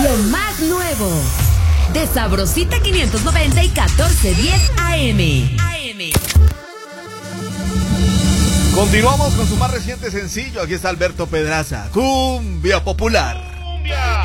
Lo más nuevo de Sabrosita 590 y 1410 AM. Continuamos con su más reciente sencillo. Aquí está Alberto Pedraza, Cumbia Popular. Cumbia.